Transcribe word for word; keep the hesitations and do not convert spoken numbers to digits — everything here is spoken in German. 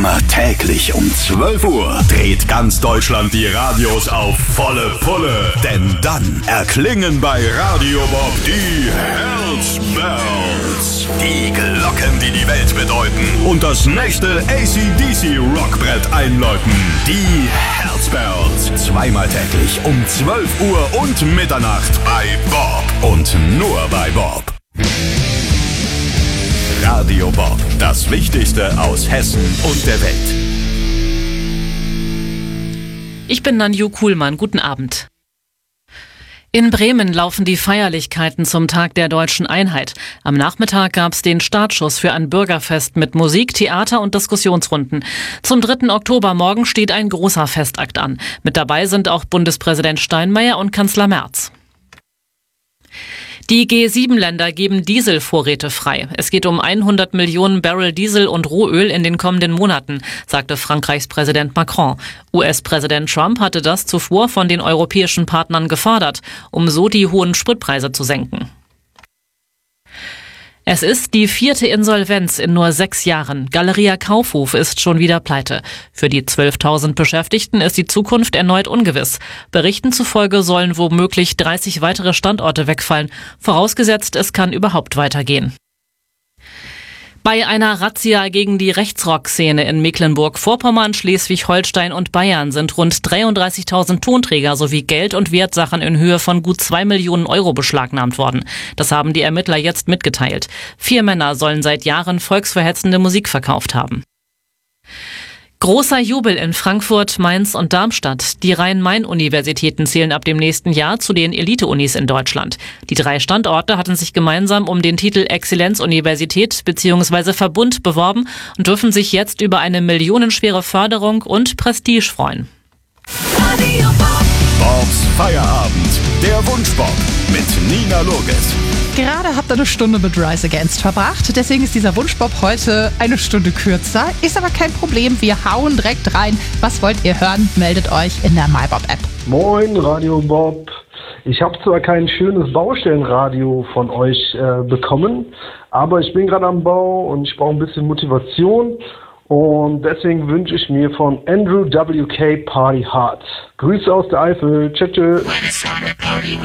Immer täglich um zwölf Uhr dreht ganz Deutschland die Radios auf volle Pulle. Denn dann erklingen bei Radio Bob die Herzbells. Die Glocken, die die Welt bedeuten und das nächste A C D C Rockbrett einläuten. Die Herzbells. Zweimal täglich um zwölf Uhr und Mitternacht bei Bob. Und nur bei Bob. Radio Bob. Das Wichtigste aus Hessen und der Welt. Ich bin Nanju Kuhlmann. Guten Abend. In Bremen laufen die Feierlichkeiten zum Tag der Deutschen Einheit. Am Nachmittag gab es den Startschuss für ein Bürgerfest mit Musik, Theater und Diskussionsrunden. Zum dritten Oktober morgen steht ein großer Festakt an. Mit dabei sind auch Bundespräsident Steinmeier und Kanzler Merz. Die G sieben Länder geben Dieselvorräte frei. Es geht um hundert Millionen Barrel Diesel und Rohöl in den kommenden Monaten, sagte Frankreichs Präsident Macron. U S-Präsident Trump hatte das zuvor von den europäischen Partnern gefordert, um so die hohen Spritpreise zu senken. Es ist die vierte Insolvenz in nur sechs Jahren. Galeria Kaufhof ist schon wieder pleite. Für die zwölftausend Beschäftigten ist die Zukunft erneut ungewiss. Berichten zufolge sollen womöglich dreißig weitere Standorte wegfallen, vorausgesetzt es kann überhaupt weitergehen. Bei einer Razzia gegen die Rechtsrock-Szene in Mecklenburg-Vorpommern, Schleswig-Holstein und Bayern sind rund dreiunddreißigtausend Tonträger sowie Geld- und Wertsachen in Höhe von gut zwei Millionen Euro beschlagnahmt worden. Das haben die Ermittler jetzt mitgeteilt. Vier Männer sollen seit Jahren volksverhetzende Musik verkauft haben. Großer Jubel in Frankfurt, Mainz und Darmstadt. Die Rhein-Main-Universitäten zählen ab dem nächsten Jahr zu den Elite-Unis in Deutschland. Die drei Standorte hatten sich gemeinsam um den Titel Exzellenzuniversität bzw. Verbund beworben und dürfen sich jetzt über eine millionenschwere Förderung und Prestige freuen. Bobs Feierabend. Der Wunschbob mit Nina Loges. Gerade habt ihr eine Stunde mit Rise Against verbracht, deswegen ist dieser Wunschbob heute eine Stunde kürzer. Ist aber kein Problem, wir hauen direkt rein. Was wollt ihr hören? Meldet euch in der MyBob-App. Moin, Radio Bob. Ich habe zwar kein schönes Baustellenradio von euch äh, bekommen, aber ich bin gerade am Bau und ich brauche ein bisschen Motivation. Und deswegen wünsche ich mir von Andrew W K Party Hard. Grüße aus der Eifel. Tschüss. Tschüss.